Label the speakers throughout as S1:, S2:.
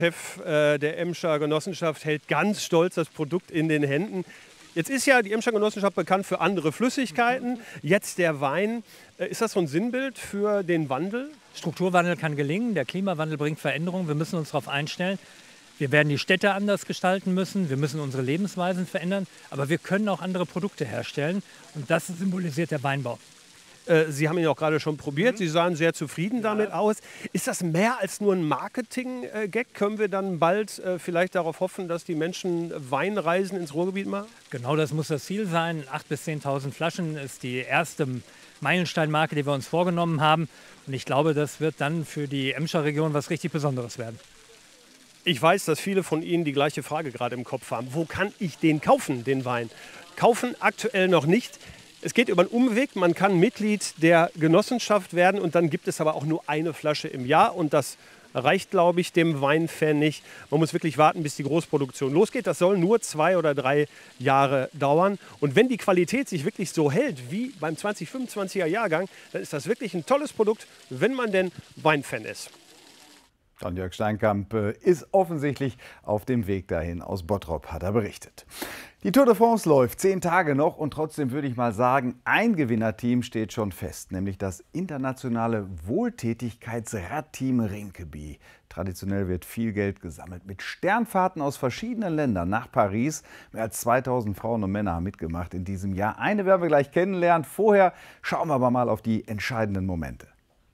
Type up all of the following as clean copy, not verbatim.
S1: Chef der Emscher Genossenschaft hält ganz stolz das Produkt in den Händen. Jetzt ist ja die Emscher Genossenschaft bekannt für andere Flüssigkeiten. Jetzt der Wein. Ist das so ein Sinnbild für den Wandel?
S2: Strukturwandel kann gelingen, der Klimawandel bringt Veränderungen. Wir müssen uns darauf einstellen. Wir werden die Städte anders gestalten müssen, wir müssen unsere Lebensweisen verändern, aber wir können auch andere Produkte herstellen. Und das symbolisiert der Weinbau.
S1: Sie haben ihn auch gerade schon probiert. Sie sahen sehr zufrieden damit aus. Ist das mehr als nur ein Marketing-Gag? Können wir dann bald vielleicht darauf hoffen, dass die Menschen Weinreisen ins Ruhrgebiet machen?
S2: Genau, das muss das Ziel sein. 8.000 bis 10.000 Flaschen ist die erste Meilensteinmarke, die wir uns vorgenommen haben. Und ich glaube, das wird dann für die Emscher Region was richtig Besonderes werden.
S1: Ich weiß, dass viele von Ihnen die gleiche Frage gerade im Kopf haben. Wo kann ich den kaufen, den Wein? Kaufen aktuell noch nicht. Es geht über einen Umweg. Man kann Mitglied der Genossenschaft werden und dann gibt es aber auch nur eine Flasche im Jahr. Und das reicht, glaube ich, dem Weinfan nicht. Man muss wirklich warten, bis die Großproduktion losgeht. Das soll nur 2 oder 3 Jahre dauern. Und wenn die Qualität sich wirklich so hält wie beim 2025er Jahrgang, dann ist das wirklich ein tolles Produkt, wenn man denn Weinfan ist.
S3: Und Jörg Steinkamp ist offensichtlich auf dem Weg dahin. Aus Bottrop hat er berichtet. Die Tour de France läuft 10 Tage noch und trotzdem würde ich mal sagen, ein Gewinnerteam steht schon fest, nämlich das internationale Wohltätigkeitsradteam Rinkeby. Traditionell wird viel Geld gesammelt mit Sternfahrten aus verschiedenen Ländern nach Paris. Mehr als 2000 Frauen und Männer haben mitgemacht in diesem Jahr. Eine werden wir gleich kennenlernen. Vorher schauen wir aber mal auf die entscheidenden Momente.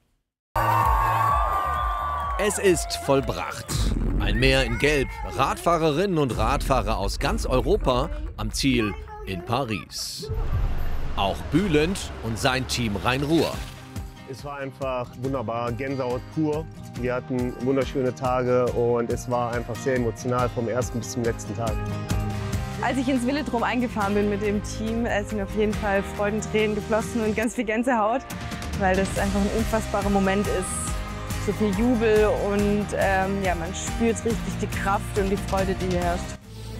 S4: Es ist vollbracht. Ein Meer in Gelb, Radfahrerinnen und Radfahrer aus ganz Europa am Ziel in Paris. Auch Bülent und sein Team Rhein-Ruhr.
S5: Es war einfach wunderbar, Gänsehaut pur. Wir hatten wunderschöne Tage und es war einfach sehr emotional vom ersten bis zum letzten Tag.
S6: Als ich ins Velodrom eingefahren bin mit dem Team, sind mir auf jeden Fall Freudentränen geflossen und ganz viel Gänsehaut, weil das einfach ein unfassbarer Moment ist. So viel Jubel und ja, man spürt richtig die Kraft und die Freude, die hier herrscht.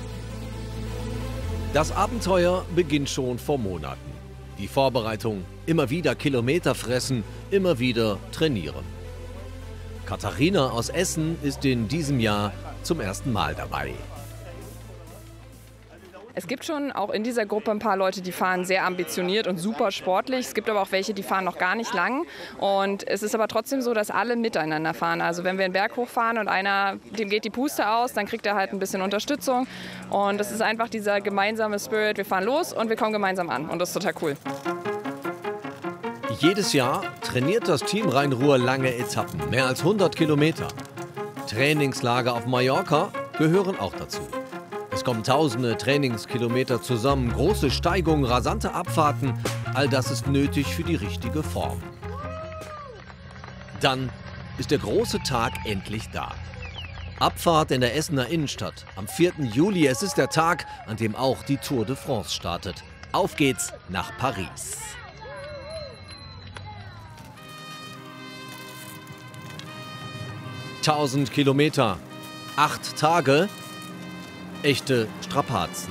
S4: Das Abenteuer beginnt schon vor Monaten. Die Vorbereitung, immer wieder Kilometer fressen, immer wieder trainieren. Katharina aus Essen ist in diesem Jahr zum ersten Mal dabei.
S7: Es gibt schon auch in dieser Gruppe ein paar Leute, die fahren sehr ambitioniert und super sportlich. Es gibt aber auch welche, die fahren noch gar nicht lang. Und es ist aber trotzdem so, dass alle miteinander fahren. Also wenn wir einen Berg hochfahren und einer, dem geht die Puste aus, dann kriegt er halt ein bisschen Unterstützung. Und das ist einfach dieser gemeinsame Spirit. Wir fahren los und wir kommen gemeinsam an. Und das ist total cool.
S4: Jedes Jahr trainiert das Team Rhein-Ruhr lange Etappen, mehr als 100 Kilometer. Trainingslager auf Mallorca gehören auch dazu. Es kommen tausende Trainingskilometer zusammen, große Steigungen, rasante Abfahrten. All das ist nötig für die richtige Form. Dann ist der große Tag endlich da. Abfahrt in der Essener Innenstadt am 4. Juli. Es ist der Tag, an dem auch die Tour de France startet. Auf geht's nach Paris. ...1000 Kilometer, 8 Tage... Echte Strapazen.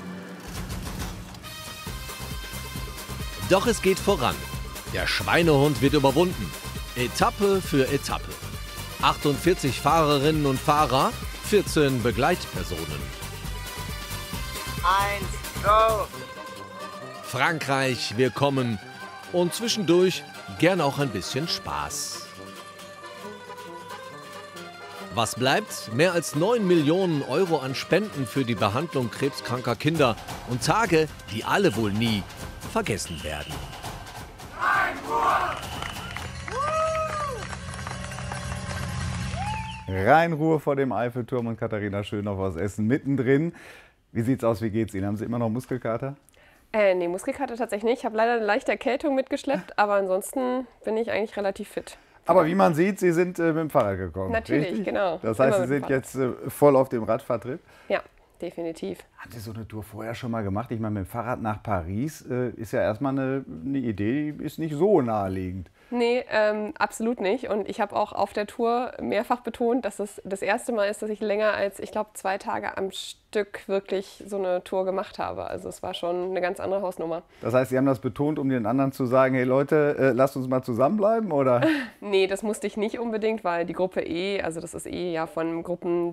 S4: Doch es geht voran. Der Schweinehund wird überwunden. Etappe für Etappe. 48 Fahrerinnen und Fahrer, 14 Begleitpersonen.
S8: 1, go!
S4: Frankreich, wir kommen. Und zwischendurch gern auch ein bisschen Spaß. Was bleibt? Mehr als 9 Millionen Euro an Spenden für die Behandlung krebskranker Kinder und Tage, die alle wohl nie vergessen werden.
S3: Rhein-Ruhr vor dem Eiffelturm und Katharina Schönhoff aus Essen mittendrin. Wie sieht's aus? Wie geht's Ihnen? Haben Sie immer noch Muskelkater?
S9: Nee, Muskelkater tatsächlich nicht. Ich habe leider eine leichte Erkältung mitgeschleppt, aber ansonsten bin ich eigentlich relativ fit.
S3: Aber wie man sieht, Sie sind mit dem Fahrrad gekommen.
S9: Natürlich,
S3: richtig?
S9: Genau.
S3: Das heißt, Sie sind jetzt voll auf dem Radfahrtrip?
S9: Ja, definitiv.
S3: Haben Sie so eine Tour vorher schon mal gemacht? Ich meine, mit dem Fahrrad nach Paris ist ja erstmal eine Idee, die ist nicht so naheliegend.
S9: Nee, absolut nicht. Und ich habe auch auf der Tour mehrfach betont, dass es das erste Mal ist, dass ich länger als, ich glaube, 2 Tage am Stück wirklich so eine Tour gemacht habe. Also es war schon eine ganz andere Hausnummer.
S3: Das heißt, Sie haben das betont, um den anderen zu sagen, hey Leute, lasst uns mal zusammenbleiben, oder?
S9: Nee, das musste ich nicht unbedingt, weil die Gruppe E, also das ist ja von Gruppen